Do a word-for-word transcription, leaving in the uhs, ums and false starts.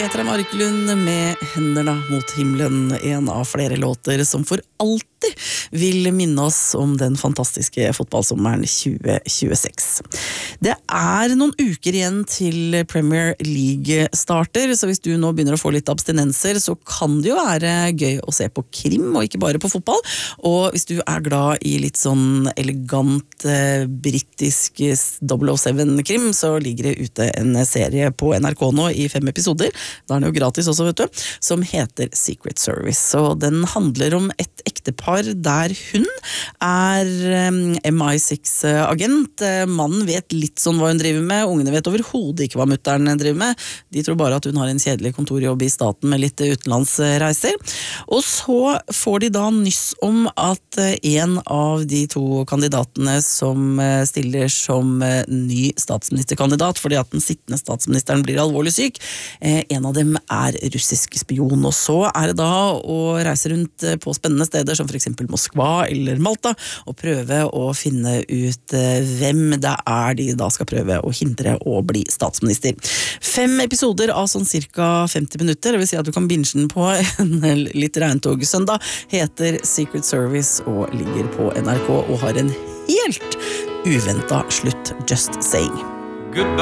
Petra Marklund med Hendene mot himmelen, en av flere låter som for alltid vil minne oss om den fantastiske fotballsommeren tjue tjueseks. Det er noen uker igjen til Premier League starter, så hvis du nå begynner å få litt abstinenser, så kan det jo være gøy å se på krim, og ikke bare på fotball. Og hvis du er glad i litt sånn elegant eh, brittisk double oh seven-krim, så ligger det ute en serie på N R K nå i fem episoder, da er den jo gratis også, vet du, som heter Secret Service. Og den handler om et ektepar der hun er M I seks-agent. Mannen vet litt sånn hva hun driver med, ungene vet overhodet ikke hva mutteren driver med. De tror bare at hun har en kjedelig kontorjobb i staten med litt utenlandsreiser. Og så får de da nyss om at en av de to kandidatene som stiller som ny statsministerkandidat, fordi at den sittende statsministeren blir alvorlig syk, en av dem er russisk spion. Og så er det da å reise rundt på spennende steder, som for eksempel Moskva eller Malta, og prøve å finne ut hvem det er de da skal prøve å hindre å bli statsminister. Fem episoder av sånn cirka femti minutter, det vil si at du kan binge den på en litt regntog søndag, heter Secret Service og ligger på N R K og har en helt uventet slutt, just saying. Goodbye.